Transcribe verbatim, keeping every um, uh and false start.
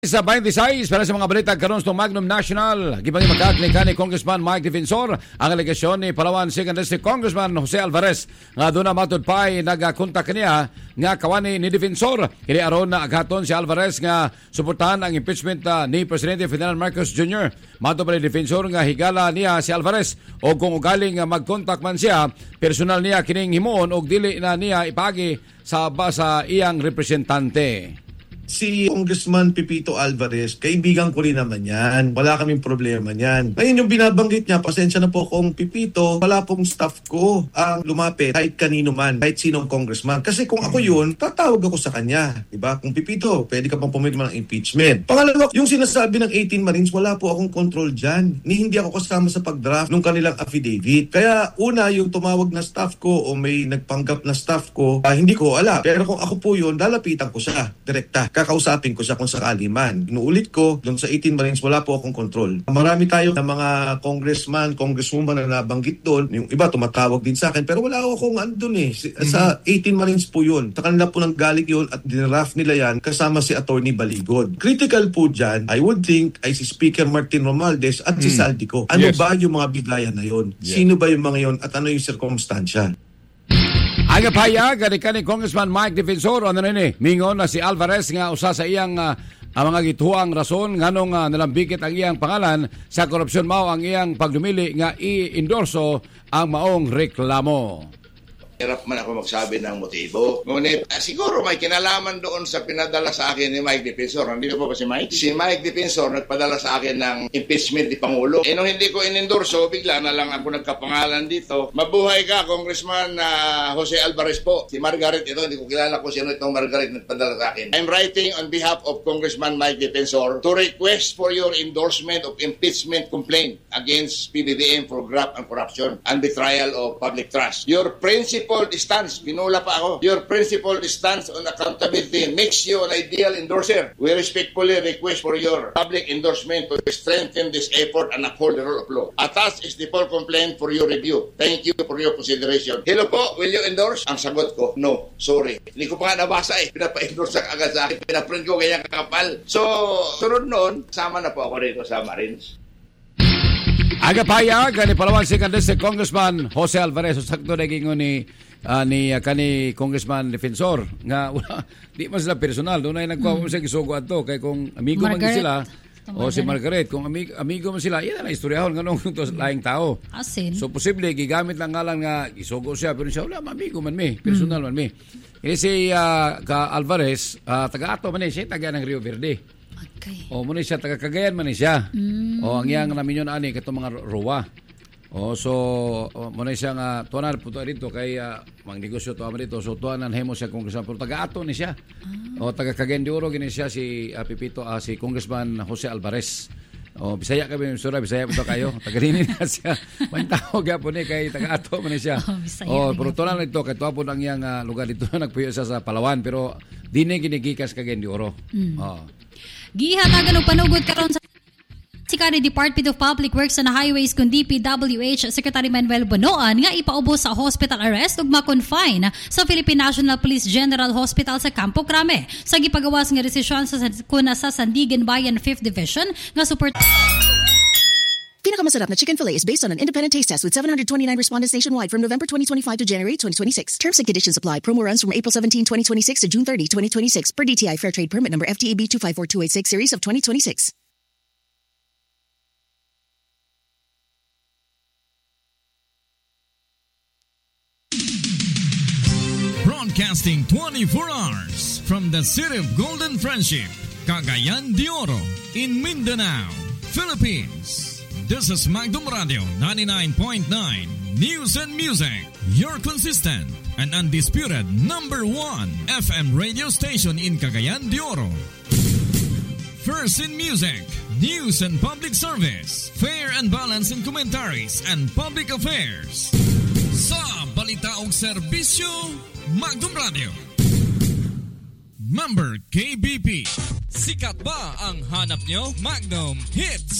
Sa twenty-six, para sa mga balita karon sa Magnum National, gibang magkaklikan ni Congressman Mike Defensor ang alegasyon ni Palawan second District Congressman Jose Alvarez nga doon na matod pa'y nagakontak kaniya nga kawani ni Defensor. Kini aron na aghaton si Alvarez nga suportahan ang impeachment uh, ni Presidente Ferdinand Marcos Junior Matod pa ni Defensor nga higala niya si Alvarez o kung ugaling magkontak man siya, personal niya kining himuon og dili na niya ipagi sa basa iyang representante. Si Congressman Pepito Alvarez, kaibigan ko rin naman yan. Wala kaming problema niyan. Ngayon yung binabanggit niya, pasensya na po kung Pepito, wala pong staff ko ang lumapit kahit kanino man, kahit sinong congressman. Kasi kung ako yun, tatawag ako sa kanya. Diba? Kung Pepito, pwede ka pang pumirma ng impeachment. Pangalawa, yung sinasabi ng eighteen Marines, wala po akong control dyan. Ni hindi ako kasama sa pag-draft ng kanilang affidavit. Kaya una, yung tumawag na staff ko o may nagpanggap na staff ko, uh, hindi ko alam. Pero kung ako po yun, lalapitan ko siya, direkta. Kakausapin ko siya kung sakali man. Inuulit ko, doon sa eighteen Marines, wala po akong control. Marami tayo na mga congressman, congresswoman na nabanggit doon. Yung iba tumatawag din sa akin, pero wala ako kung ano doon eh. Sa eighteen Marines po yun. Sa kanila po nang galing yun at dinraft nila yan kasama si Attorney Baligod. Critical po dyan, I would think, ay si Speaker Martin Romualdez at mm. si Saldico. Ano yes. ba yung mga bigayan na yun? Yeah. Sino ba yung mga yun at ano yung circumstansya? Agapaya, gani ni Congressman Mike Defensor, ano rin eh, mingon na si Alvarez nga usa sa iyang uh, ang mga gituang rason nganong uh, nalambikit ang iyang pangalan sa korupsyon mao ang iyang pagdumili nga i-endorso ang maong reklamo. Hirap man ako magsabi ng motibo. Ngunit uh, siguro may kinalaman doon sa pinadala sa akin ni Mike Defensor. Nandito po ba si Mike? Si Mike Defensor nagpadala sa akin ng impeachment ni Pangulo. Eh nung hindi ko inendorso, bigla na lang ako nagkapangalan dito. Mabuhay ka, Congressman uh, Jose Alvarez po. Si Margaret ito, hindi ko kilala kung sino itong Margaret nagpadala sa akin. I'm writing on behalf of Congressman Mike Defensor to request for your endorsement of impeachment complaint against P B B M for graft and corruption and betrayal of public trust. Your principle stance, pinula pa ako. Your principled stance on accountability makes you an ideal endorser. We respectfully request for your public endorsement to strengthen this effort and uphold the rule of law. Attached is the full complaint for your review. Thank you for your consideration. Hello po, will you endorse? Ang sagot ko, no, sorry. Hindi ko pa nga nabasa eh. Pinapa-endorse agad sa akin. Pinaprint ko kaya kakapal. So, sunod noon, sama na po ako rito sa Marines. Agapaya, gani Palawan second District Congressman Jose Alvarez, sakto na gingon ni uh, ni uh, kani Congressman Defensor nga wala, di man sila personal, doon ay nagkuha mm. sa gisugo ato kay kung amigo Margaret, man sila o si Margaret, kung amigo, amigo man sila, yan ang istoryahon nga nung to laing tao. Asin. So posible gigamit lang ngalan nga gisugo siya pero siya wala amigo man mi, personal mm. man mi. Eh si uh, ka Alvarez, uh, taga ato man eh, siya taga ng Rio Verde. Okay. O muna siya, taga Cagayan man siya. Mm. O ang iyang namin yun ani, katong mga rowa. O so, o, muna siya nga, tuwanan po dito kay uh, mga negosyo tuwanan dito. So tuwanan hemo siya Congressman. Pero taga ato ni siya. Ah. O taga Cagayan de Oro, gini siya si uh, Pepito, uh, si Congressman Jose Alvarez. O Bisaya kami, Sura, Bisaya po kayo. Taga rin na siya. May tao ka po ni, kay taga ato man siya. Oh, o pero tuwanan ito, kay tuwa po ng iyang uh, lugar dito, nagpuyo siya sa Palawan. Pero di na ginigikas Cagayan de Oro. Mm. O. Gihatagan og panugod karon sa Secretary Department of Public Works and Highways kun D P W H Secretary Manuel Bonoan nga ipaubos sa hospital arrest ug ma-confine sa Philippine National Police General Hospital sa Campo Crame sa gipagawas nga desisyon sa kuna sa Sandigan Bayan fifth Division nga support. Pinakamasarap na chicken fillet is based on an independent taste test with seven hundred twenty-nine respondents nationwide from November twenty twenty-five to January twenty twenty-six. Terms and conditions apply. Promo runs from April seventeenth, twenty twenty-six to June thirtieth, twenty twenty-six per D T I Fair Trade Permit number F T A B two five four two eight six series of twenty twenty-six. Broadcasting twenty-four hours from the city of Golden Friendship, Cagayan de Oro in Mindanao, Philippines. This is Magnum Radio ninety-nine point nine News and Music, your consistent and undisputed number one F M radio station in Cagayan de Oro. First in music, news and public service, fair and balanced in commentaries and public affairs. Sa balita og serbisyo, Magnum Radio. Member K B P. Sikat ba ang hanap nyo? Magnum Hits.